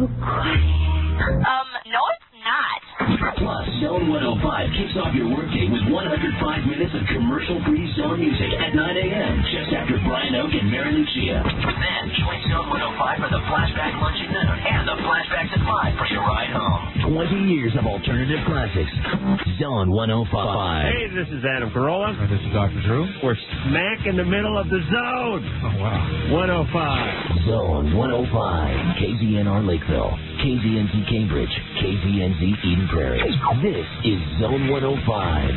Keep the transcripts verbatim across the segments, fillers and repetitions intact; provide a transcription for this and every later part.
so quiet. Um, no, it's not. Plus, Zone one oh five kicks off your workday with one hundred five minutes of commercial-free Zone music at nine a.m. just after Brian Oak and Mary Lucia. Then join Zone one oh five for the Flashback Lunch at noon and the Flashbacks at five for your ride home. twenty years of alternative classics. Zone one oh five. Hey, this is Adam Carolla. Uh, this is Doctor Drew. We're smack in the middle of the zone. Oh, wow. one oh five. Zone one oh five. K Z N R Lakeville. K Z N Z Cambridge. K Z N Z Eden Prairie. This is Zone one oh five.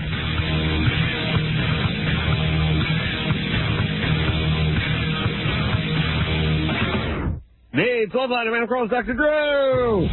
The twelve line of Adam Carolla's Doctor Drew.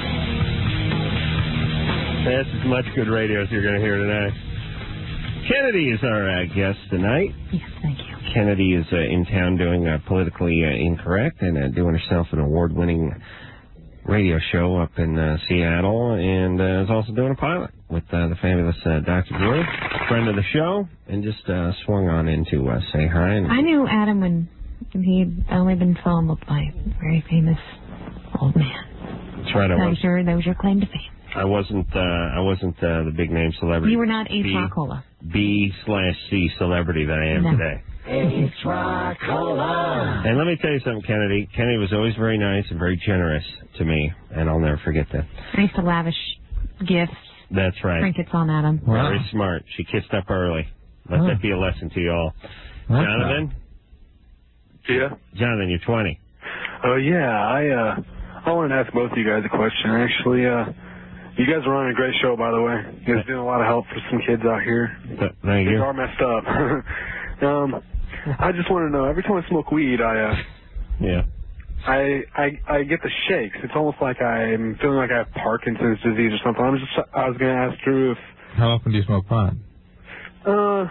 That's as much good radio as you're going to hear tonight. Kennedy is our uh, guest tonight. Yes, thank you. Kennedy is uh, in town doing uh, Politically uh, Incorrect and uh, doing herself an award-winning radio show up in uh, Seattle, and uh, is also doing a pilot with uh, the fabulous uh, Doctor Drew, friend of the show, and just uh, swung on in to uh, say hi. And I knew Adam when he'd only been followed by a very famous old man. That's right, I That was. was your, that was your claim to fame. I wasn't. Uh, I wasn't uh, the big name celebrity. You were not Ace B, Rockola. B slash C celebrity that I am No. today. Ace Rockola. And let me tell you something, Kennedy. Kennedy was always very nice and very generous to me, and I'll never forget that. I used to lavish gifts, That's right. trinkets on Adam. Wow. Very smart. She kissed up early. Let Oh. that be a lesson to you all. That's Jonathan? Yeah. Jonathan, you're twenty. Oh, yeah. I uh, I wanted to ask both of you guys a question. Actually, uh, you guys are running a great show, by the way. You guys are doing a lot of help for some kids out here. Th- Thank Kids you. are messed up. um, I just want to know. Every time I smoke weed, I uh, Yeah. I I I get the shakes. It's almost like I'm feeling like I have Parkinson's disease or something. I'm just I was going to ask Drew if How often do you smoke pot? uh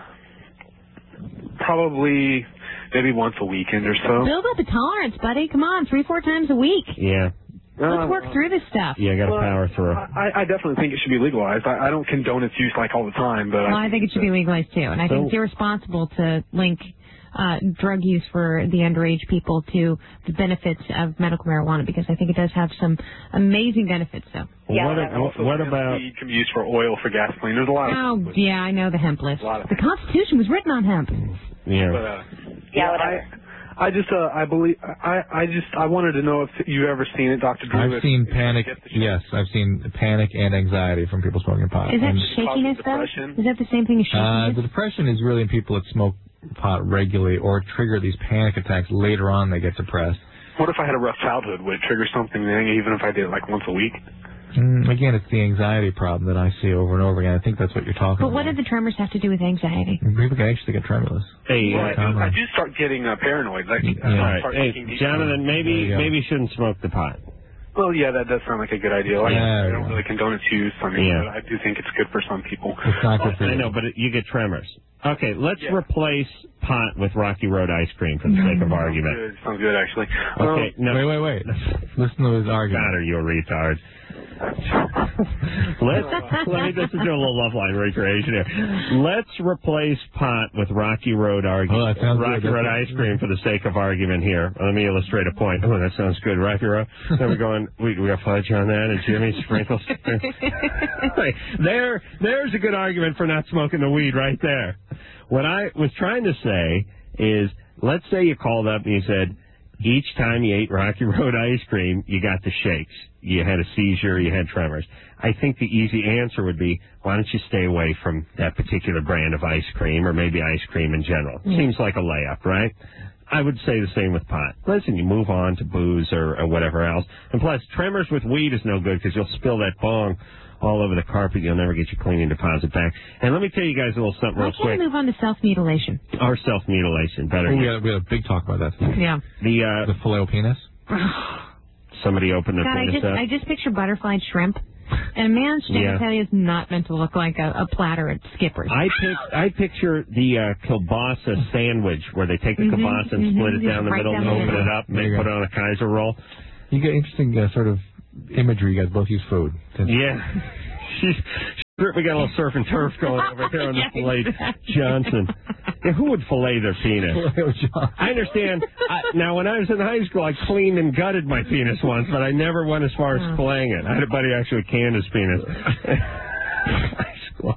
probably maybe once a weekend or so. Build up a tolerance, buddy. Come on, three, four times a week. Yeah. Let's work through this stuff. Yeah, I got to Well, power through. I, I definitely think it should be legalized. I, I don't condone its use like all the time, but Well, I think it should be legalized too, and I think So- it's irresponsible to link uh, drug use for the underage people to the benefits of medical marijuana, because I think it does have some amazing benefits. So. Well, what, And also what because about... weed can be used for oil for gasoline? There's a lot of. Oh yeah, I know the hemp list. A lot of The Constitution was written on hemp. Yeah. But, uh, Yeah, whatever. I, I just, uh, I believe, I, I just, I wanted to know if you've ever seen it, Doctor Drew. I've if- seen if you panic. get the shot. Yes, I've seen panic and anxiety from people smoking pot. Is that And, shakiness though? depression? Is that the same thing as uh, shakiness? the depression is really in people that smoke pot regularly or trigger these panic attacks later on. They get depressed. What if I had a rough childhood? Would it trigger something then, even if I did it like once a week? Mm, again, it's the anxiety problem that I see over and over again. I think that's what you're talking But what about. did the tremors have to do with anxiety? People can actually get tremulous. Hey, Well, uh, I, do, I do start getting uh, paranoid. Like, I Yeah. all right. start Hey, thinking deep- Jonathan, There maybe you go. maybe you shouldn't smoke the pot. Well, yeah, that does sound like a good idea. Like, Yeah, I don't yeah. really condone its use. I mean, Yeah. but I do think it's good for some people. It's not good for I you. know, but it, you get tremors. Okay, let's Yeah. replace pot with Rocky Road ice cream for the sake of argument. Good. Sounds good, actually. Okay, Um, no. Wait, wait, wait. Listen to his argument. God, are you a retard? Let's let me just do a little love line recreation here. Let's replace pot with Rocky Road argument. Oh, that sounds Rocky good. Road ice cream for the sake of argument here. Let me illustrate a point. Oh, that sounds good. Rocky Road. Then we're going. We we got fudge on that and Jimmy sprinkles. Hey, there, there's a good argument for not smoking the weed right there. What I was trying to say is, let's say you called up and you said, each time you ate Rocky Road ice cream, you got the shakes. You had a seizure, you had tremors. I think the easy answer would be, why don't you stay away from that particular brand of ice cream, or maybe ice cream in general? Yeah. Seems like a layup, right? I would say the same with pot. Listen, you move on to booze or, or whatever else. And plus, tremors with weed is no good because you'll spill that bong all over the carpet. You'll never get your cleaning deposit back. And let me tell you guys a little something Why real can't we quick. move on to self-mutilation? Or self-mutilation, better Oh, we, yet. had, we had a big talk about that today. Yeah. The, uh, The filet penis. somebody opened their God, I penis just up. I just picture butterflied shrimp, and a man's Yeah. genitalia is not meant to look like a, a platter at Skipper's. I pic- I picture the uh, kielbasa sandwich where they take the Mhm, kielbasa and mhm, split it just down the right middle down and the open middle. it up and There they you put go. it on a Kaiser roll. You get interesting uh, sort of imagery. You guys both use food. Yeah. She's We got a little surf and turf going over here on the Filet Johnson. Yeah, who would fillet their penis? I understand. I, now, when I was in high school, I cleaned and gutted my penis once, but I never went as far as filleting it. I had a buddy actually canned his penis. High school.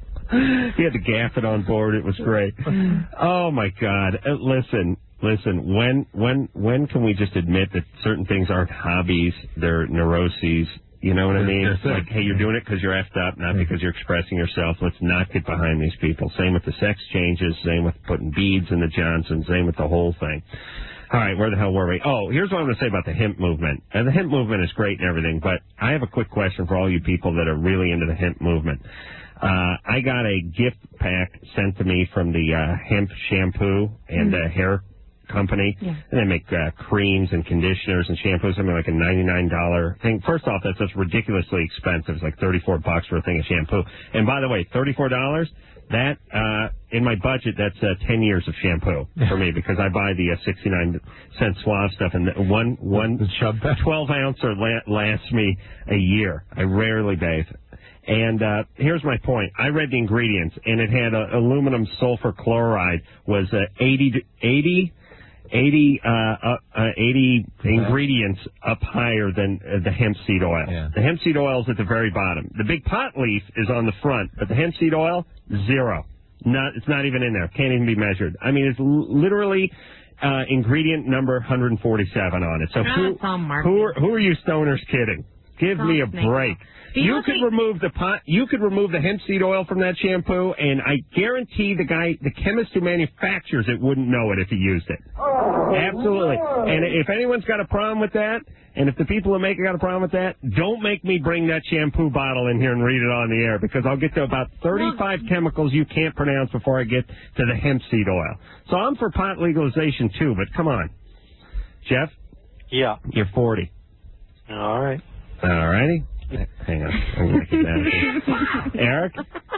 He had to gaff it on board. It was great. Oh, my God. Uh, listen. Listen, when when when can we just admit that certain things aren't hobbies, they're neuroses? You know what I mean? It's like, hey, you're doing it because you're effed up, not because you're expressing yourself. Let's not get behind these people. Same with the sex changes, same with putting beads in the Johnson, same with the whole thing. All right, where the hell were we? Oh, here's what I'm going to say about the hemp movement. And the hemp movement is great and everything, but I have a quick question for all you people that are really into the hemp movement. Uh, I got a gift pack sent to me from the uh, hemp shampoo and mm-hmm. uh, hair company, yeah. and they make uh, creams and conditioners and shampoos, something like a ninety-nine dollars thing. First off, that's just ridiculously expensive. It's like thirty-four bucks for a thing of shampoo. And by the way, thirty-four dollars, that, uh, in my budget, that's uh, ten years of shampoo for me, because I buy the uh, sixty-nine cent Suave stuff, and one, one twelve ounce or la- lasts me a year. I rarely bathe. And uh, here's my point. I read the ingredients, and it had uh, aluminum sulfur chloride was uh, eighty, eighty eighty, uh, uh, eighty ingredients up higher than uh, the hemp seed oil. Yeah. The hemp seed oil is at the very bottom. The big pot leaf is on the front, but the hemp seed oil, zero. Not, it's not even in there. Can't even be measured. I mean, it's l- literally uh, ingredient number one hundred forty-seven on it. So oh, who, who, are, who are you stoners kidding? Give me a break. You could remove the pot. You could remove the hemp seed oil from that shampoo, and I guarantee the guy, the chemist who manufactures it, wouldn't know it if he used it. Absolutely. And if anyone's got a problem with that, and if the people who make it got a problem with that, don't make me bring that shampoo bottle in here and read it on the air, because I'll get to about thirty-five chemicals you can't pronounce before I get to the hemp seed oil. So I'm for pot legalization too, but come on, Jeff. Yeah. You're forty. All right. All righty. Hang on. I'm going to get that. Eric?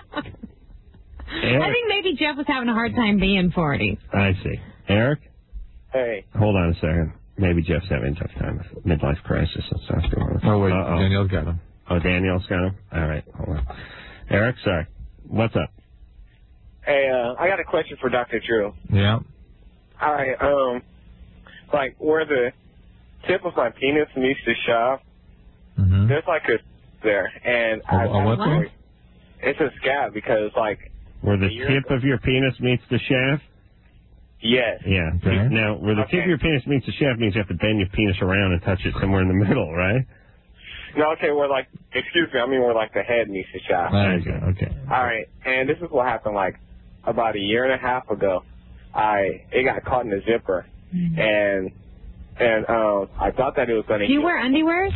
Eric? I think maybe Jeff was having a hard time being forty. I see. Eric? Hey. Hold on a second. Maybe Jeff's having a tough time with midlife crisis and stuff. Oh, wait. Uh-oh. Danielle's got him. Oh, Danielle's got him? All right. Hold on. Eric, sorry. What's up? Hey, uh, I got a question for Doctor Drew. Yeah. All right. Um, like, where the tip of my penis meets the shaft, mm-hmm. there's like a there, and a, I, a what I, it's a scab because like where the tip ago, of your penis meets the shaft. Yes. Yeah. Okay. Now, where the okay. tip of your penis meets the shaft means you have to bend your penis around and touch it somewhere in the middle, right? No, okay. Where like, excuse me, I mean where like the head meets the shaft. Okay. Okay. All right, and this is what happened like about a year and a half ago. I it got caught in the zipper, mm-hmm. and and um I thought that it was gonna. Do you wear underwear?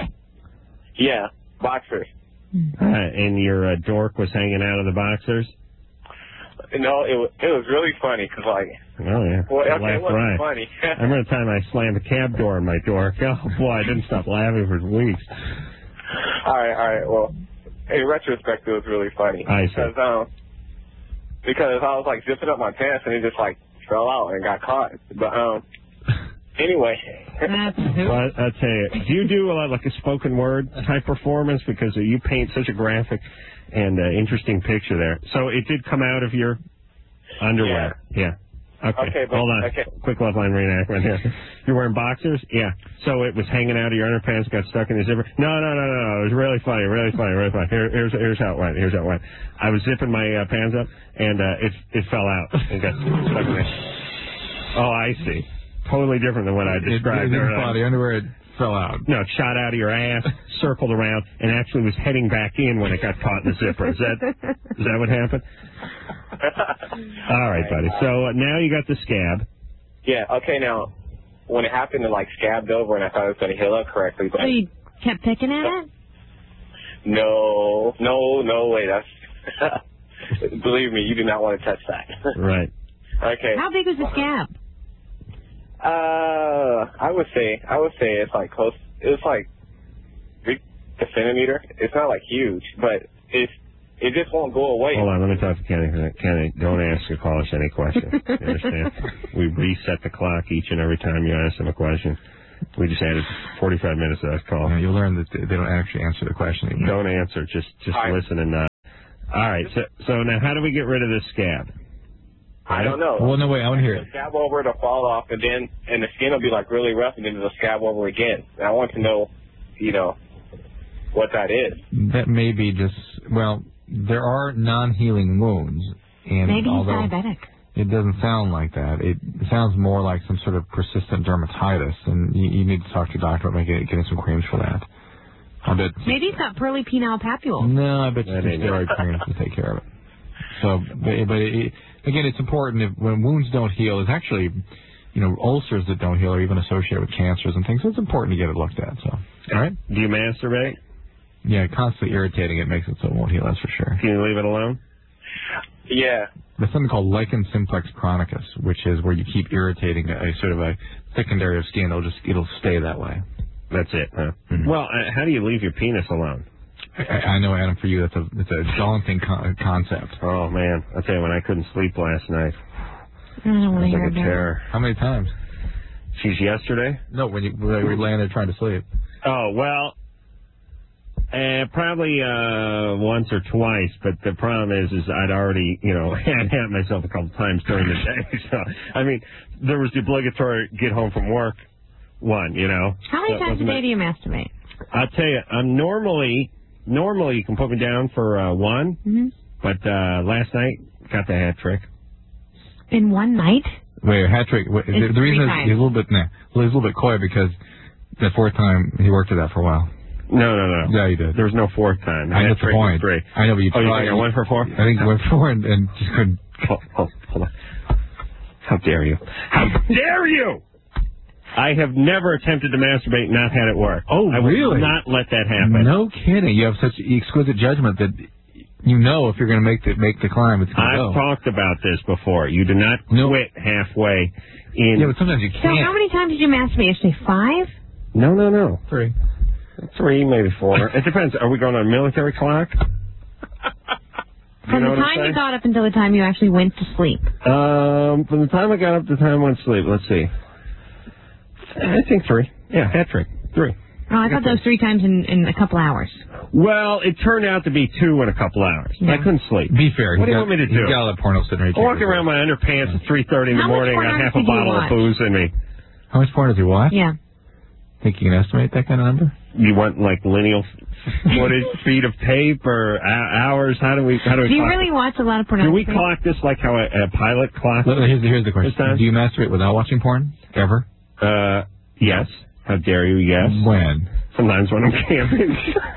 Yeah. Boxers. Uh, and your uh, dork was hanging out of the boxers? No, it was, it was really funny because, like... Oh, yeah. Well, okay, it wasn't right. funny. I remember the time I slammed the cab door in my dork. Oh, boy, I didn't stop laughing for weeks. All right, all right. Well, in retrospect, it was really funny. I see. Because, um, because I was, like, zipping up my pants and it just, like, fell out and got caught. But, um... Anyway. Well, I'll tell you, do you do a lot like a spoken word type performance? Because you paint such a graphic and uh, interesting picture there. So it did come out of your underwear. Yeah. yeah. Okay. okay but, Hold on. Okay. Quick love line reenactment here. You're wearing boxers? Yeah. So it was hanging out of your underpants, got stuck in your zipper? No, no, no, no, no. It was really funny, really funny, really funny. Here, here's, here's how it went. Here's how it went. I was zipping my uh, pants up, and uh, it, it fell out and got stuck in there. Oh, I see. Totally different than what I described. It, it didn't fall out of the underwear, it fell out. No, it shot out of your ass, circled around, and actually was heading back in when it got caught in the zipper. Is that is that what happened? All right, buddy. So uh, now you got the scab. Yeah, okay, now, when it happened, it, like, scabbed over, and I thought it was going to heal up correctly. But so you kept picking at it? No, no, no way. That's... Believe me, you do not want to touch that. Right. Okay. How big was the scab? Uh, I would say, I would say it's like close, it was like a centimeter. It's not like huge, but it's, it just won't go away. Hold on, let me talk to Kenny. Kenny, don't ask your callers any questions. You understand? We reset the clock each and every time you ask them a question. We just added forty-five minutes to that call. Yeah, you'll learn that they don't actually answer the question anymore. Don't answer, just, just listen and uh All right. So, so now how do we get rid of this scab? I don't know. Well, no, wait, I want to hear it. The scab over, it'll fall off, and then and the skin will be like really rough, and then it'll scab over again. And I want to know, you know, what that is. That may be just, well, there are non-healing wounds. And Maybe he's although diabetic. It doesn't sound like that. It sounds more like some sort of persistent dermatitis, and you, you need to talk to your doctor about getting, getting some creams for that. I bet. Maybe he's got pearly penile papule. No, I bet you some steroid creams to take care of it. So, but, but it, again, it's important if, when wounds don't heal. It's actually, you know, ulcers that don't heal are even associated with cancers and things. So it's important to get it looked at. So, all right. Do you masturbate? Yeah, constantly irritating it makes it so it won't heal. That's for sure. Can you leave it alone? Yeah. There's something called lichen simplex chronicus, which is where you keep irritating a, a sort of a thickened area of skin. It'll just it'll stay that way. That's it, huh? Mm-hmm. Well, uh, how do you leave your penis alone? I, I know, Adam, for you, that's a that's a daunting con- concept. Oh, man. I'll tell you, when I couldn't sleep last night, I don't want to it was hear like a about it. terror. How many times? She's yesterday? No, when you when you were laying there trying to sleep. Oh, well, uh, probably uh, once or twice, but the problem is, is I'd already, you know, had had myself a couple times during the day. So, I mean, there was the obligatory get home from work one, you know. How many So it times a wasn't day do you masturbate? I'll tell you, I'm normally, normally you can put me down for uh, one, Mm-hmm. but uh, last night, got the hat trick. In one night? Wait, a hat trick. Wait, the, It's the reason three is times. he's a little bit nah, well, he's a little bit coy because the fourth time he worked at that for a while. No, no, no. Yeah, you did. There was no fourth time. The I know hat the trick was point. three. I know, but you Oh, you tried. think I went for four? I think you went for four and, and just couldn't. Hold, hold, hold on. How dare you? How dare you? I have never attempted to masturbate and not had it work. Oh, I will really? not let that happen. No kidding. You have such exquisite judgment that you know if you're going to make the make the climb, it's going to I've go. talked about this before. You do not No. quit halfway in. Yeah, but sometimes you So can't. how many times did you masturbate yesterday? Five? No, no, no. Three. Three, maybe four. It depends. Are we going on a military clock? From know the what I'm time you saying? got up until the time you actually went to sleep. Um, from the time I got up to the time I went to sleep, let's see. I think three. Yeah, hat trick. Three. Oh, I thought that was three times in, in a couple hours. Well, it turned out to be two in a couple hours. Yeah. I couldn't sleep. Be fair. What do you got, want me to do? You got all that porno sitting right I'm walking there. around my underpants at three thirty in the How much morning. I got half a pornography do you bottle of watch? booze in me. How much porn does he watch? Yeah. Think you can estimate that kind of number? You want like lineal footage, feet of tape, or uh, hours? How do we? How do we? Do you clock really it? watch a lot of Do we pornography? clock this like how a, a pilot clocks? Look, here's, the- here's the question. This time? Do you masturbate without watching porn? Ever? Uh, yes. How dare you? Yes. When? Sometimes when I'm camping.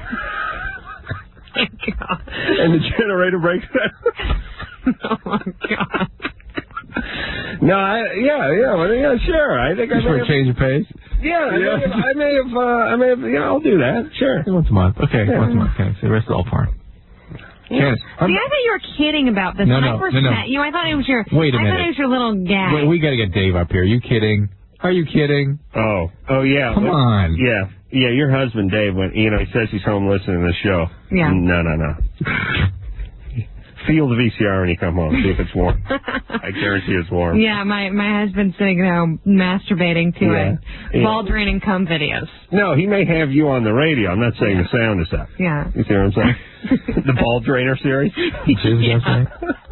And the generator breaks down. Oh, my God. No, I, yeah, yeah, well, yeah, sure. I think Just I for may a have, change of pace? yeah, I may Yeah. have, I may have, uh, I may have, yeah, I'll do that. Sure. Once a month. Okay, Yeah. once a month. Okay, so the rest is all porn. Yeah. See, I thought you were kidding about this. No, when no, I first no, no. met you, I thought it was your. Wait a I minute. thought it was your little gag. Wait, we got to get Dave up here. Are you kidding? Are you kidding? Oh, oh yeah. Come Let- on. Yeah, yeah. Your husband Dave, when you know, he says he's home listening to the show. Yeah. No, no, no. Feel the V C R when you come home. See if it's warm. I guarantee it's warm. Yeah, my my husband's sitting there masturbating to Yeah. it, Yeah. ball draining cum videos. No, he may have you on the radio. I'm not saying the sound is up. Yeah. You see what I'm saying? The ball drainer series. Yeah.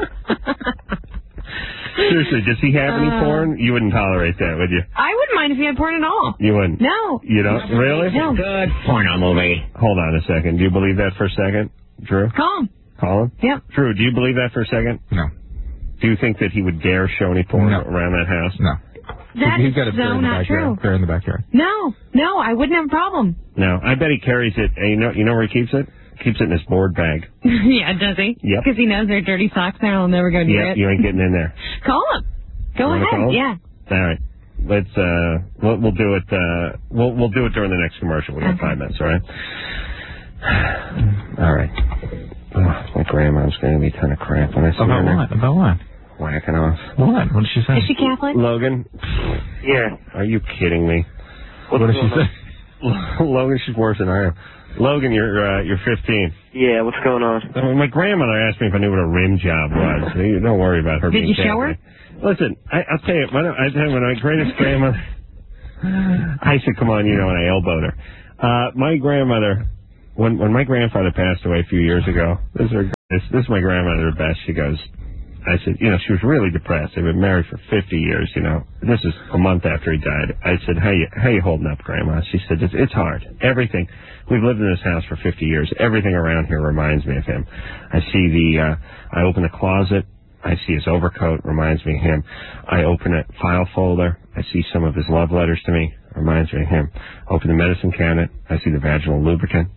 Seriously, does he have any Uh, porn? You wouldn't tolerate that, would you? I wouldn't mind if he had porn at all. You wouldn't. No. You don't really? No. Good porno movie. Hold on a second. Do you believe that for a second, Drew? Call him. Call him. Yep. Drew, do you believe that for a second? No. Do you think that he would dare show any porn No. around that house? No. That He's is got it there so in the not backyard. true. There in the backyard. No, no, I wouldn't have a problem. No. I bet he carries it. And you know, you know where he keeps it? Keeps it in his board bag. Yeah, does he? Yep. Because he knows there are dirty socks there and he'll never go near Yeah, it. you ain't getting in there. Call him. Go You wanna ahead. call him? Yeah. All right. Let's uh we'll we'll do it uh we'll we'll do it during the next commercial. We got Okay. five minutes, all right? All right. Oh, my grandma's gonna be a ton of crap when I see About her what? About what? whacking off. What? What did she say? Is she Catholic? Logan? Yeah. Are you kidding me? What did she say? Logan, she's worse than I am. Logan, you're uh, you're fifteen. Yeah, what's going on? Uh, My grandmother asked me if I knew what a rim job was. You don't worry about her Did being you show her? Catholic. Listen, I, I'll tell you, when I, I tell you, when my greatest grandmother, I said, come on, you know, and I elbowed her. Uh, my grandmother, when when my grandfather passed away a few years ago, this is her this, this is my grandmother, Beth. She goes, I said, you know, she was really depressed. They've been married for fifty years, you know. This is a month after he died. I said, how you, how you holding up, Grandma? She said, it's, it's hard. Everything. We've lived in this house for fifty years. Everything around here reminds me of him. I see the, uh, I open the closet. I see his overcoat. Reminds me of him. I open a file folder. I see some of his love letters to me. Reminds me of him. Open the medicine cabinet. I see the vaginal lubricant.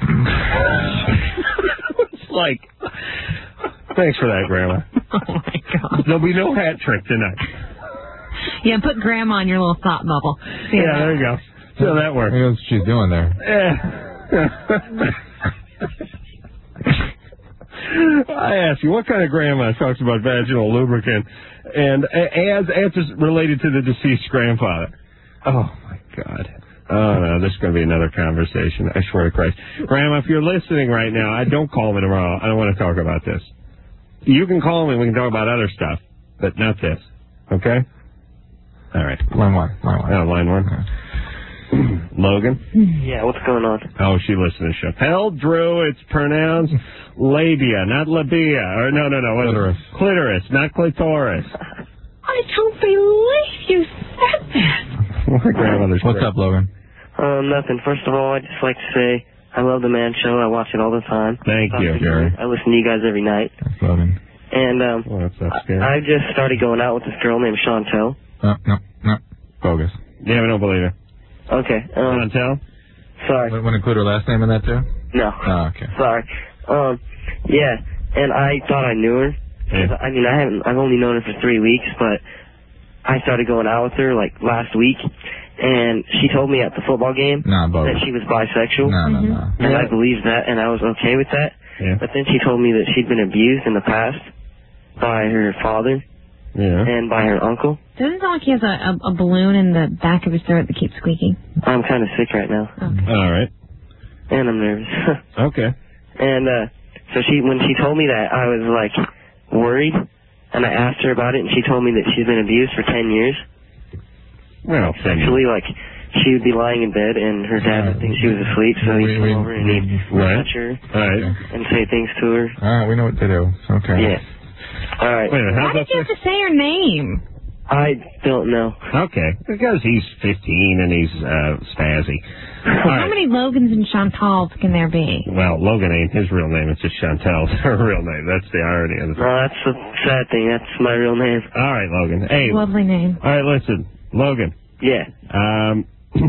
It's like, thanks for that, Grandma. Oh, my God. There'll be no hat trick tonight. Yeah, put Grandma in your little thought bubble. See Yeah, there you go. See how that works. Maybe that's what she's doing there. I ask you, what kind of grandma talks about vaginal lubricant and as answers related to the deceased grandfather? Oh, my God. Oh, no, this is going to be another conversation. I swear to Christ. Grandma, if you're listening right now, I don't call me tomorrow. I don't want to talk about this. You can call me. We can talk about other stuff, but not this. Okay? All right. Line one. Line one. Oh, line one. Okay. Logan? Yeah, what's going on? Oh, she listens to the show. Hell, Drew, it's pronounced labia, not labia. Or no, no, no. Clitoris. Clitoris, not clitoris. I don't believe you said that. My grandmother's What's great. up, Logan? Um, nothing. First of all, I'd just like to say I love the Man Show. I watch it all the time. Thank Talk you, to Gary. I listen to you guys every night. Thanks, Logan. And um, Oh, that's not scary. I, I just started going out with this girl named Chantel. No, no, no. Bogus. Yeah, we don't believe it. Okay. Um, Chantel? sorry. Want to include her last name in that, too? No. Oh, okay. Sorry. Um, yeah, and I thought I knew her. Yeah. I mean, I haven't. I've only known her for three weeks, but I started going out with her like last week, and she told me at the football game No, bogus. that she was bisexual, No, no, no. and Yeah. I believed that, and I was okay with that. Yeah. But then she told me that she'd been abused in the past by her father Yeah. and by her uncle. Doesn't it sound like he has a, a, a balloon in the back of his throat that keeps squeaking? I'm kind of sick right now, Okay. All right. and I'm nervous. Okay. And uh, so she, when she told me that, I was like worried, and I asked her about it, and she told me that she's been abused for ten years. Well, then you- Sexually, like she would be lying in bed, and her dad would think she was asleep, so he'd We- come we- over and he'd Right. touch her All right. and say things to her. All right, we know what to do. Okay. Yeah. All right. Wait a minute. Why How's did that? you have to say her name? I don't know. Okay. Because he's fifteen and he's uh, spazzy. All How right. many Logans and Chantals can there be? Well, Logan ain't his real name. It's just Chantel's her real name. That's the irony of the thing. No, that's the sad thing. That's my real name. All right, Logan. Hey. Lovely name. All right, listen. Logan. Yeah. Um,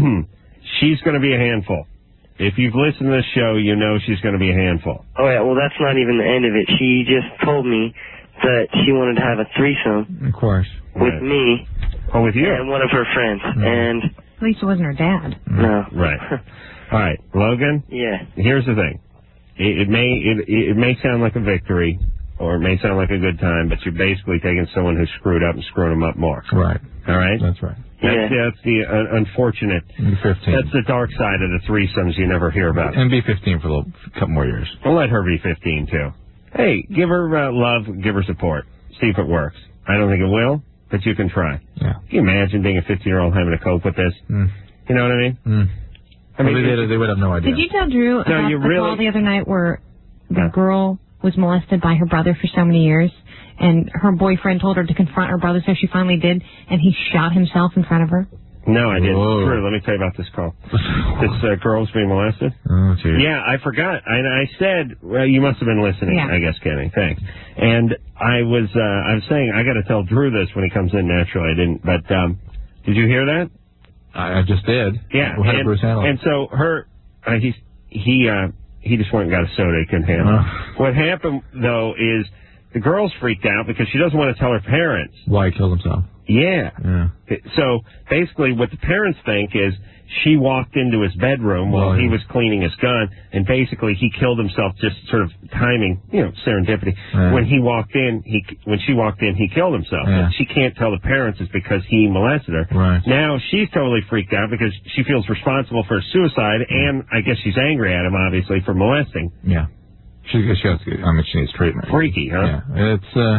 she's going to be a handful. If you've listened to this show, you know she's going to be a handful. Oh yeah. Well, that's not even the end of it. She just told me that she wanted to have a threesome Of course. with Right. me Oh, with you? and one of her friends. And At least it wasn't her dad. no. Right. All right, Logan. Yeah. Here's the thing. It, it may it, it may sound like a victory, or it may sound like a good time, but you're basically taking someone who screwed up and screwing them up more. Right. All right. That's right. That's, Yeah. that's the uh, unfortunate. Be fifteen. That's the dark side of the threesomes you never hear about. And be fifteen for a little, couple more years. We'll let her be fifteen too. Hey, give her uh, love, give her support. See if it works. I don't think it will, but you can try. Yeah. Can you imagine being a fifteen-year-old having to cope with this? Mm. You know what I mean? Mm. I mean, well, they, they, they would have no idea. Did you tell Drew about you the really- call the other night where the No. girl was molested by her brother for so many years, and her boyfriend told her to confront her brother, so she finally did, and he shot himself in front of her? No, I didn't. Whoa. Drew, let me tell you about this call. This uh, girl's being molested? Oh, geez. Yeah, I forgot. I, I said, well, you must have been listening, Yeah. I guess, Kenny. Thanks. And I was, uh, I was saying, I got to tell Drew this when he comes in naturally. I didn't, but um, did you hear that? I, I just did. Yeah. How did and, Bruce handle it? and so her, uh, he, he, uh, he just went and got a soda. He couldn't handle it. Uh. What happened, though, is the girl's freaked out because she doesn't want to tell her parents. Why he killed himself. Yeah. Yeah. So basically what the parents think is she walked into his bedroom while Well, he yeah. was cleaning his gun, and basically he killed himself, just sort of timing, you know, serendipity. Yeah. When he walked in, he when she walked in, he killed himself. Yeah. But she can't tell the parents it's because he molested her. Right. Now she's totally freaked out because she feels responsible for his suicide, and I guess she's angry at him, obviously, for molesting. Yeah. She, she has, I mean, she needs treatment. Freaky, huh? Yeah. It's, uh,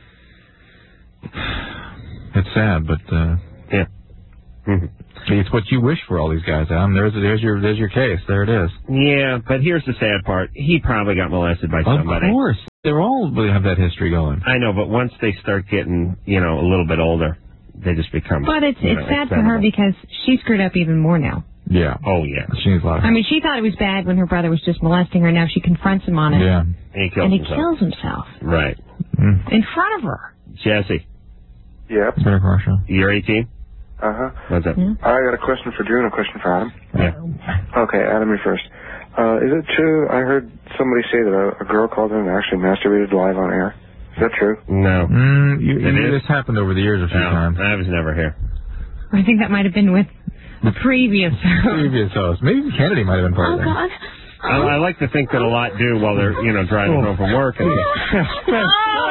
it's sad, but, uh, Yeah. Mm-hmm. it's what you wish for all these guys, Adam. There's, there's your, there's your case. There it is. Yeah, but here's the sad part. He probably got molested by Of somebody. course. They're all they have that history going. I know, but once they start getting, you know, a little bit older, they just become. But it's it's know, sad for her because she screwed up even more now. Yeah. Oh, yeah. She needs a lot of I mean, she thought it was bad when her brother was just molesting her. Now she confronts him on it. Yeah. And he kills and he himself. kills himself. Right. Mm. In front of her. Jesse. Yep. You're eighteen? Uh-huh. What's up? Yeah. I got a question for Drew and a question for Adam. Yeah. Okay, Adam, you first. Uh, is it true, I heard somebody say that a, a girl called in and actually masturbated live on air? Is that true? No. Mm, you, It you, is? this happened over the years a few No, times. I was never here. I think that might have been with the previous Previous host. Maybe Kennedy might have been part Oh, of that. God. I, I like to think that a lot do while they're, you know, driving home from work. And Oh, God.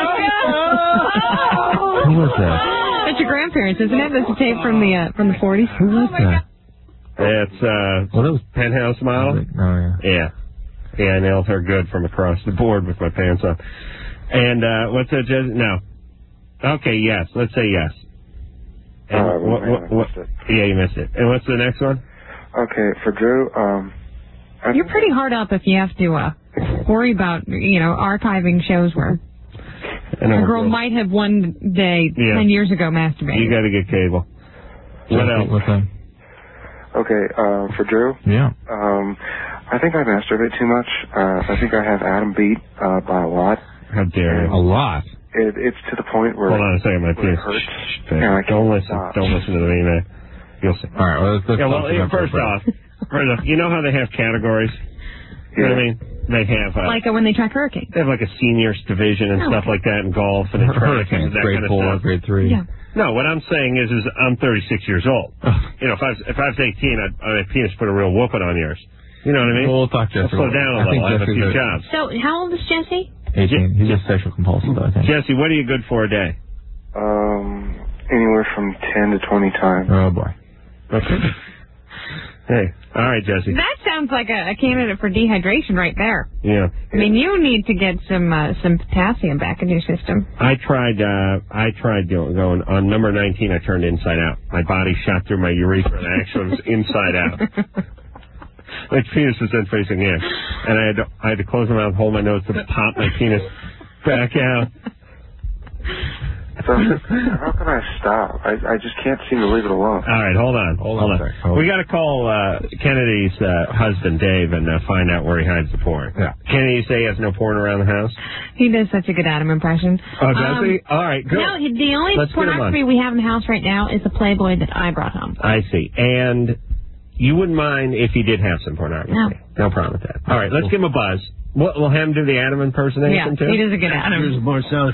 Who was that? That's your grandparents, isn't it? That's a tape from the uh, from the forties. Who was that? it's uh, Well, that was Penthouse model. Oh, yeah. Yeah. Yeah, I nailed her good from across the board with my pants up. And uh, what's that, Jesse? No. Okay, yes. Let's say yes. And Uh, what, hang what, on, I what, missed it. yeah, you missed it. And what's the next one? Okay, for Drew, um... I You're pretty hard up if you have to uh, worry about, you know, archiving shows where I know, a girl might have one day Yeah. ten years ago masturbated. You got to get cable. What else? What's that? Okay, uh, for Drew, Yeah. um, I think I masturbate too much. Uh, I think I have Adam beat uh, by a lot. How dare you? A lot. It, it's to the point where... Hold on a second, my where it penis. hurts. Shh, And I Don't can't listen. stop. Don't listen to me, man. You'll see. All right, well, let's, let's Yeah, well, talk about first that. off, first off, you know how they have categories? You know what I mean? They have uh, Like uh, when they track hurricanes. they have like a seniors division and Oh. stuff like that in golf and in track Hurricanes, and that grade kind of four, stuff. grade three. Yeah. No, what I'm saying is, is I'm thirty-six years old. Oh. You know, if I was if I was eighteen, I'd, my penis put a real whooping on yours. You know what I mean? Well, we'll talk Jesse. Slow down a I think little. I have a Jesse's few a- jobs. So how old is Jesse? eighteen. He's just sexual compulsive, I think. Jesse, what are you good for a day? Um, anywhere from ten to twenty times. Oh, boy. Okay. Hey, all right, Jesse. That sounds like a, a candidate for dehydration right there. Yeah. I mean, you need to get some uh, some potassium back in your system. I tried. Uh, I tried going, going on number nineteen. I turned inside out. My body shot through my urethra, and I actually was inside out. My penis was then facing in, and I had to, I had to close my mouth, hold my nose to pop my penis back out. So, how can I stop? I, I just can't seem to leave it alone. All right, hold on, Hold hold on on. a sec, hold We on. got to call uh, Kennedy's uh, husband, Dave, and uh, find out where he hides the porn. Yeah. Kennedy say he has no porn around the house. He does such a good Adam impression. Oh, does Um, he? All right, good. No, the only Let's get him on. pornography we have in the house right now is the Playboy that I brought home. I see. And you wouldn't mind if he did have some pornography. No. No problem with that. All right, let's give him a buzz. We'll, we'll have him do the Adam impersonation, Yeah, too? he does a good Adam. That's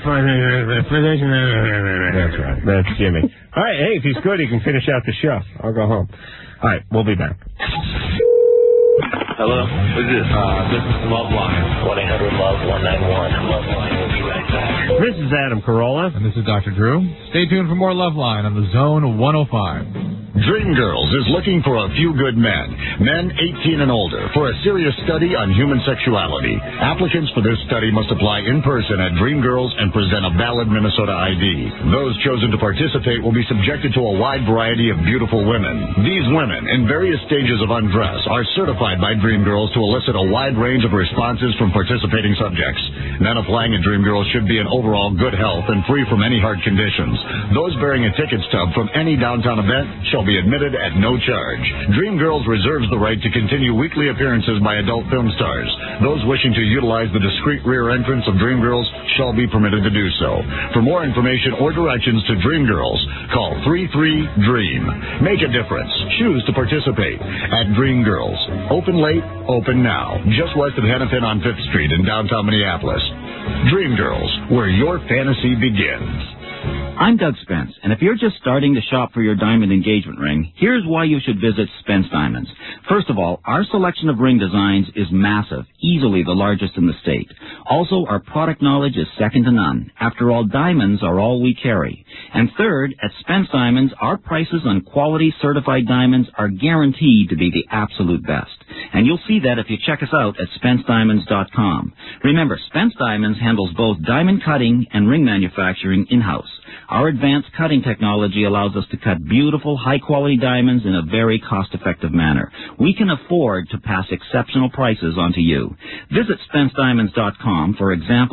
right. That's Jimmy. All right, hey, if he's good, he can finish out the show. I'll go home. All right, we'll be back. Hello? Who's this? Uh, this is Loveline. one eight hundred love one nine one. Loveline will be right back. This is Adam Carolla. And this is Doctor Drew. Stay tuned for more Loveline on the Zone one oh five. Dreamgirls is looking for a few good men, men eighteen and older, for a serious study on human sexuality. Applicants for this study must apply in person at Dreamgirls and present a valid Minnesota I D. Those chosen to participate will be subjected to a wide variety of beautiful women. These women, in various stages of undress, are certified by Dreamgirls to elicit a wide range of responses from participating subjects. Men applying at Dreamgirls should be in overall good health and free from any heart conditions. Those bearing a ticket stub from any downtown event shall be admitted at no charge. Dreamgirls reserves the right to continue weekly appearances by adult film stars. Those wishing to utilize the discreet rear entrance of Dreamgirls shall be permitted to do so. For more information or directions to Dreamgirls, call three three dream. Make a difference. Choose to participate at Dreamgirls. Open late, open now. Just west of Hennepin on fifth Street in downtown Minneapolis. Dreamgirls, where your fantasy begins. I'm Doug Spence, and if you're just starting to shop for your diamond engagement ring, here's why you should visit Spence Diamonds. First of all, our selection of ring designs is massive, easily the largest in the state. Also, our product knowledge is second to none. After all, diamonds are all we carry. And third, at Spence Diamonds, our prices on quality certified diamonds are guaranteed to be the absolute best. And you'll see that if you check us out at spence diamonds dot com. Remember, Spence Diamonds handles both diamond cutting and ring manufacturing in-house. Our advanced cutting technology allows us to cut beautiful, high-quality diamonds in a very cost-effective manner. We can afford to pass exceptional prices on to you. Visit spence diamonds dot com for examples of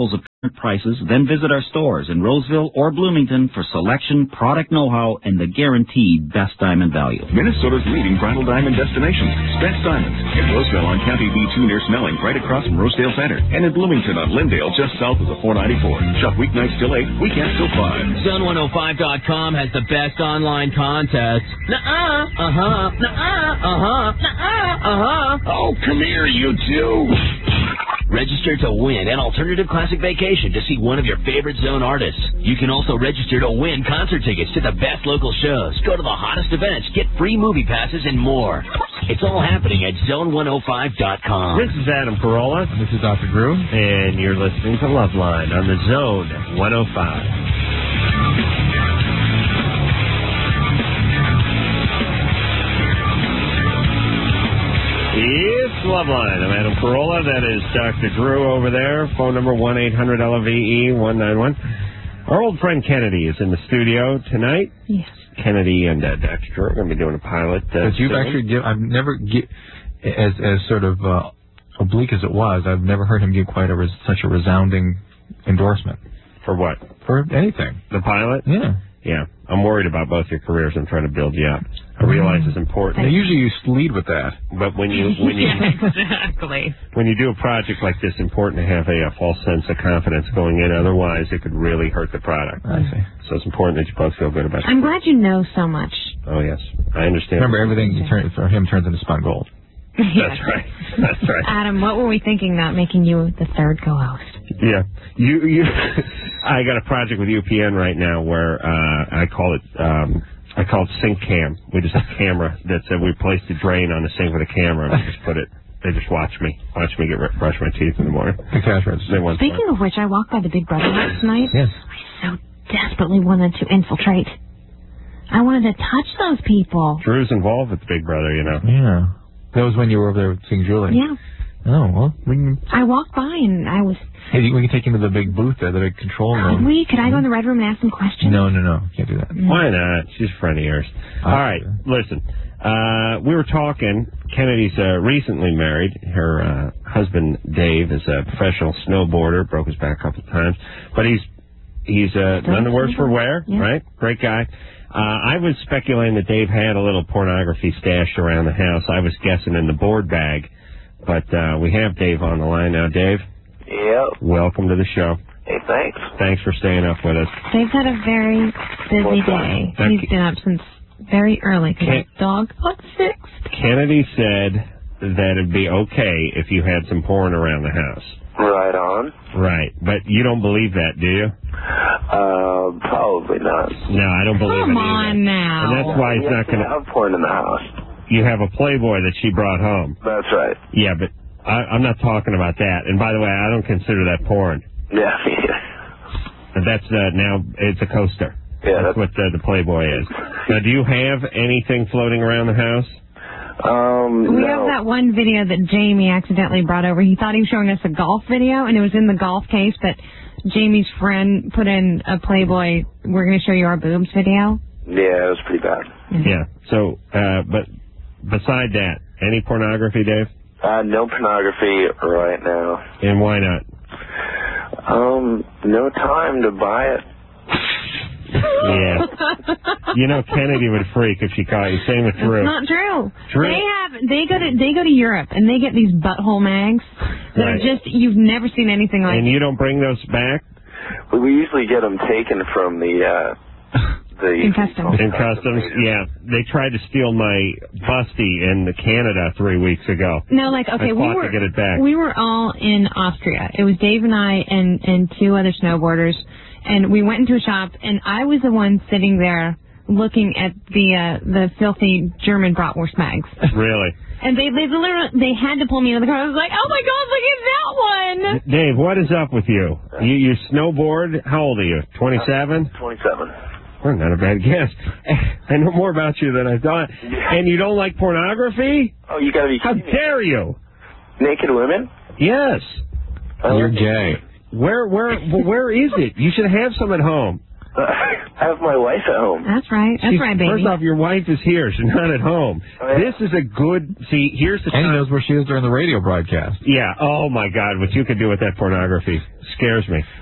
prices, then visit our stores in Roseville or Bloomington for selection, product know-how, and the guaranteed best diamond value. Minnesota's leading bridal diamond destination, Spence Diamonds, in Roseville on County B two near Snelling, right across from Rosedale Center, and in Bloomington on Lindale, just south of the four ninety-four. Shop weeknights till eight, weekends till five. Zone one oh five dot com has the best online contest. Nuh-uh, uh-huh, nuh-uh, uh-huh, nuh-uh, uh-huh. Oh, come here, you two. Register to win an alternative classic vacation to see one of your favorite Zone artists. You can also register to win concert tickets to the best local shows, go to the hottest events, get free movie passes, and more. It's all happening at zone one oh five dot com. This is Adam Carolla. This is Doctor Drew. And you're listening to Loveline on the Zone one oh five. It's Loveline. I'm Adam Carolla. That is Doctor Drew over there. Phone number one eight hundred L V E one nine one. Our old friend Kennedy is in the studio tonight. Yes. Kennedy and uh, Doctor Drew are going to be doing a pilot. Uh, but you've soon. actually give, I've never, gi- as as sort of uh, oblique as it was, I've never heard him give quite a res- such a resounding endorsement. For what? For anything. The pilot? Yeah. Yeah. I'm worried about both your careers. I'm trying to build you up. I realize it's important. Now, usually you lead with that. But when you when you exactly when you do a project like this, it's important to have a, a false sense of confidence going in. Otherwise, it could really hurt the product. I see. So it's important that you both feel good about it. I'm glad you know so much. Oh yes, I understand. Remember, everything you turn, for him turns into spun gold. That's right. That's right. Adam, what were we thinking about making you the third co-host? Yeah, you you. I got a project with U P N right now where uh, I call it. Um, I call it Sink Cam. We just have a camera that said we placed a drain on the sink with a camera and we just put it. They just watch me, watch me get brush my teeth in the morning. The cash register. Speaking of which, I walked by the Big Brother last night. Yes. I so desperately wanted to infiltrate. I wanted to touch those people. Drew's involved with the Big Brother, you know. Yeah. That was when you were over there seeing Julie. Yeah. Oh, well, we can... I walked by and I was... Hey, we can take you to the big booth there, the big control room. Could we? Could I go in the Red Room and ask some questions? No, no, no. Can't do that. Why not? She's a friend of yours. All right, listen. Uh, we were talking. Kennedy's uh, recently married. Her uh, husband, Dave, is a professional snowboarder. Broke his back a couple of times. But he's he's uh, none the worse for wear, yeah. right? Great guy. Uh, I was speculating that Dave had a little pornography stashed around the house. I was guessing in the board bag. But uh, we have Dave on the line now. Dave? Yep. Welcome to the show. Hey, thanks. Thanks for staying up with us. Dave's had a very busy day. Now, He's been up since very early because his dog got sick. Kennedy said that it'd be okay if you had some porn around the house. Right on. Right. But you don't believe that, do you? Uh, probably not. No, I don't believe Come it either. on now. And that's why he's You not going to... have porn in the house. You have a Playboy that she brought home. That's right. Yeah, but I, I'm not talking about that. And by the way, I don't consider that porn. Yeah. And that's uh, now, it's a coaster. Yeah, that's, that's what uh, the Playboy is. Now, do you have anything floating around the house? Um, we no. have that one video that Jamie accidentally brought over. He thought he was showing us a golf video, and it was in the golf case, but Jamie's friend put in a Playboy, we're going to show you our boobs video. Yeah, it was pretty bad. Mm-hmm. Yeah. So, uh, but beside that, any pornography, Dave? Uh, no pornography right now. And why not? Um, no time to buy it. Yeah. You know, Kennedy would freak if she caught you. Same with Drew. That's not true. Drew. They have they go to they go to Europe and they get these butthole mags that Right. are just you've never seen anything like. And you don't bring those back? Well, we usually get them taken from the, uh, the... In customs. In customs, yeah. They tried to steal my busty in Canada three weeks ago. No, like okay, I we fought were to get it back. we were all in Austria. It was Dave and I and and two other snowboarders, and we went into a shop, and I was the one sitting there looking at the uh, the filthy German bratwurst mags. Really? And they they literally they had to pull me into the car. I was like, oh my god, look at that one. Dave, what is up with you? You, you snowboard? How old are you? twenty-seven? twenty-seven. Well, not a bad guess. I know more about you than I thought. And you don't like pornography? Oh, you gotta be How kidding me. dare you? Naked women? Yes. You're gay. Where, where, where is it? You should have some at home. I have my wife at home. That's right. That's She's- right, baby. First off, your wife is here. She's not at home. Oh, yeah. This is a good... See, here's the And he time. knows where she is during the radio broadcast. Yeah. Oh, my God. What you could do with that pornography scares me.